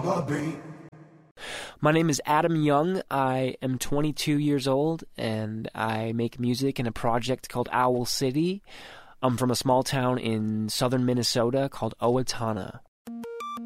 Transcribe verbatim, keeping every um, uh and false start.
My name is Adam Young. I am twenty-two years old, and I make music in a project called Owl City. I'm from a small town in southern Minnesota called Owatonna.